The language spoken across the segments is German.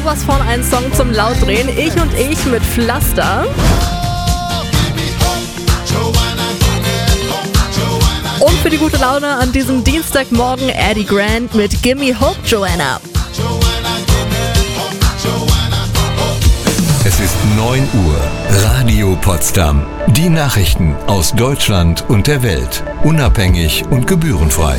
sowas von ein Song zum Lautdrehen. Ich mit Pflaster. Und für die gute Laune an diesem Dienstagmorgen Eddie Grant mit Gimme Hope, Joanna. Es ist 9 Uhr. Radio Potsdam. Die Nachrichten aus Deutschland und der Welt. Unabhängig und gebührenfrei.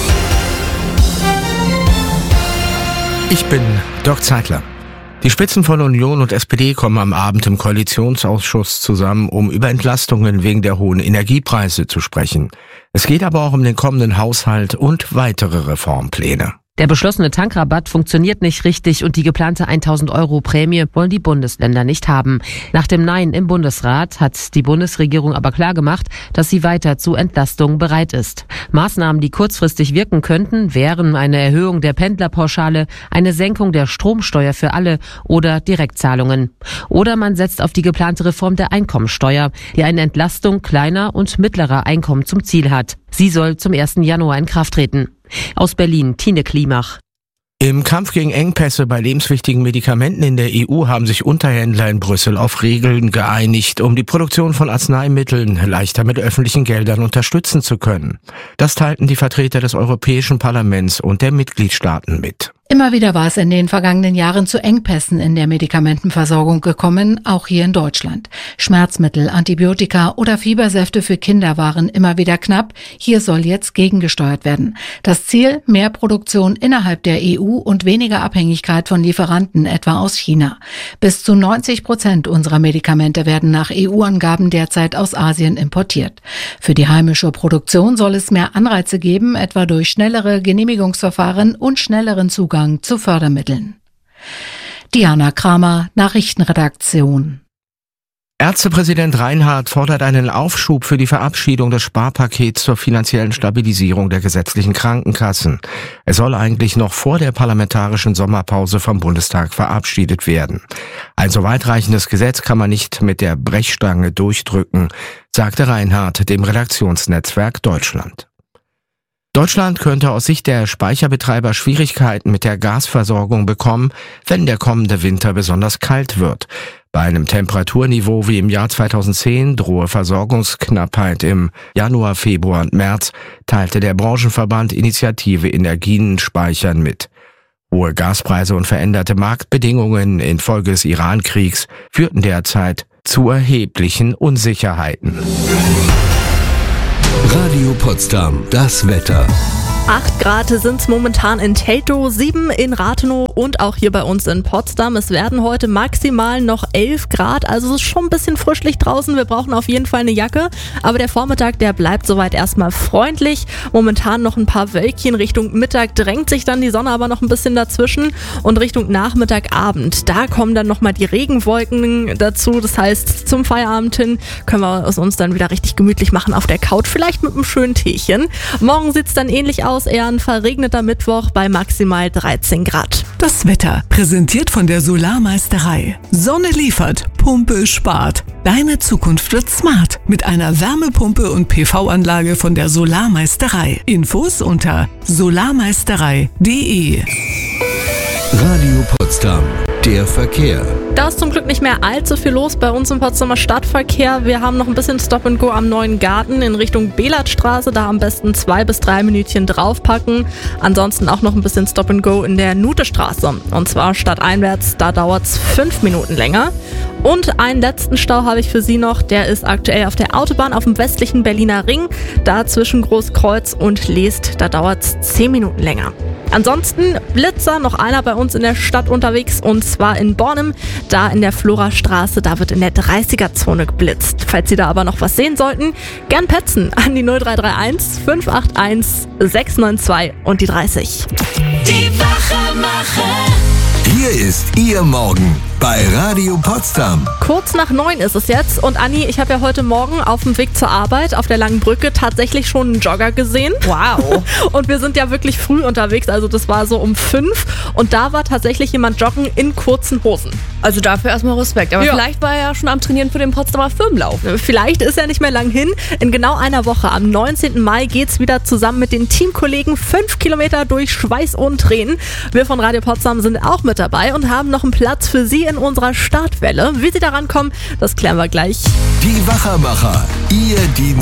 Ich bin Dirk Zeitler. Die Spitzen von Union und SPD kommen am Abend im Koalitionsausschuss zusammen, um über Entlastungen wegen der hohen Energiepreise zu sprechen. Es geht aber auch um den kommenden Haushalt und weitere Reformpläne. Der beschlossene Tankrabatt funktioniert nicht richtig und die geplante 1.000 € Prämie wollen die Bundesländer nicht haben. Nach dem Nein im Bundesrat hat die Bundesregierung aber klargemacht, dass sie weiter zu Entlastungen bereit ist. Maßnahmen, die kurzfristig wirken könnten, wären eine Erhöhung der Pendlerpauschale, eine Senkung der Stromsteuer für alle oder Direktzahlungen. Oder man setzt auf die geplante Reform der Einkommensteuer, die eine Entlastung kleiner und mittlerer Einkommen zum Ziel hat. Sie soll zum 1. Januar in Kraft treten. Aus Berlin, Tine Klimach. Im Kampf gegen Engpässe bei lebenswichtigen Medikamenten in der EU haben sich Unterhändler in Brüssel auf Regeln geeinigt, um die Produktion von Arzneimitteln leichter mit öffentlichen Geldern unterstützen zu können. Das teilten die Vertreter des Europäischen Parlaments und der Mitgliedstaaten mit. Immer wieder war es in den vergangenen Jahren zu Engpässen in der Medikamentenversorgung gekommen, auch hier in Deutschland. Schmerzmittel, Antibiotika oder Fiebersäfte für Kinder waren immer wieder knapp. Hier soll jetzt gegengesteuert werden. Das Ziel: mehr Produktion innerhalb der EU und weniger Abhängigkeit von Lieferanten, etwa aus China. Bis zu 90% unserer Medikamente werden nach EU-Angaben derzeit aus Asien importiert. Für die heimische Produktion soll es mehr Anreize geben, etwa durch schnellere Genehmigungsverfahren und schnelleren Zugang zu Fördermitteln. Diana Kramer, Nachrichtenredaktion. Ärztepräsident Reinhardt fordert einen Aufschub für die Verabschiedung des Sparpakets zur finanziellen Stabilisierung der gesetzlichen Krankenkassen. Es soll eigentlich noch vor der parlamentarischen Sommerpause vom Bundestag verabschiedet werden. Ein so weitreichendes Gesetz kann man nicht mit der Brechstange durchdrücken, sagte Reinhardt dem Redaktionsnetzwerk Deutschland. Deutschland könnte aus Sicht der Speicherbetreiber Schwierigkeiten mit der Gasversorgung bekommen, wenn der kommende Winter besonders kalt wird. Bei einem Temperaturniveau wie im Jahr 2010 drohe Versorgungsknappheit im Januar, Februar und März, teilte der Branchenverband Initiative Energien speichern mit. Hohe Gaspreise und veränderte Marktbedingungen infolge des Iran-Kriegs führten derzeit zu erheblichen Unsicherheiten. Radio Potsdam, das Wetter. 8 Grad sind es momentan in Teltow, 7 in Rathenow und auch hier bei uns in Potsdam. Es werden heute maximal noch 11 Grad, also es ist schon ein bisschen Frischlicht draußen. Wir brauchen auf jeden Fall eine Jacke, aber der Vormittag, der bleibt soweit erstmal freundlich. Momentan noch ein paar Wölkchen, Richtung Mittag drängt sich dann die Sonne aber noch ein bisschen dazwischen und Richtung Nachmittag, Abend, da kommen dann nochmal die Regenwolken dazu. Das heißt, zum Feierabend hin können wir es uns dann wieder richtig gemütlich machen auf der Couch, vielleicht mit einem schönen Teechen. Morgen sieht es dann ähnlich aus. Eher ein verregneter Mittwoch bei maximal 13 Grad. Das Wetter präsentiert von der Solarmeisterei. Sonne liefert, Pumpe spart. Deine Zukunft wird smart mit einer Wärmepumpe und PV-Anlage von der Solarmeisterei. Infos unter solarmeisterei.de. Radio Potsdam, der Verkehr. Da ist zum Glück nicht mehr allzu viel los bei uns im Potsdamer Stadtverkehr. Wir haben noch ein bisschen Stop and Go am Neuen Garten in Richtung Belatstraße. Da am besten 2 bis 3 Minütchen draufpacken. Ansonsten auch noch ein bisschen Stop and Go in der Nutestraße. Und zwar stadteinwärts, da dauert es 5 Minuten länger. Und einen letzten Stau habe ich für Sie noch. Der ist aktuell auf der Autobahn auf dem westlichen Berliner Ring. Da zwischen Großkreuz und Leest, da dauert es 10 Minuten länger. Ansonsten Blitzer, noch einer bei uns in der Stadt unterwegs und zwar in Bornem, da in der Florastraße, da wird in der 30er-Zone geblitzt. Falls Sie da aber noch was sehen sollten, gern petzen an die 0331 581 692 und die 30. Die Wachemacher. Hier ist Ihr Morgen bei Radio Potsdam. Kurz nach 9 ist es jetzt und Anni, ich habe ja heute Morgen auf dem Weg zur Arbeit auf der Langen Brücke tatsächlich schon einen Jogger gesehen. Wow. Und wir sind ja wirklich früh unterwegs, also das war so um 5 und da war tatsächlich jemand joggen in kurzen Hosen. Also dafür erstmal Respekt. Aber vielleicht war er ja schon am Trainieren für den Potsdamer Firmenlauf. Vielleicht ist er nicht mehr lang hin. In genau einer Woche, am 19. Mai, geht's wieder zusammen mit den Teamkollegen 5 Kilometer durch Schweiß und Tränen. Wir von Radio Potsdam sind auch mit dabei und haben noch einen Platz für Sie in unserer Startwelle. Wie Sie da rankommen, das klären wir gleich. Die Wachermacher, Ihr Dienst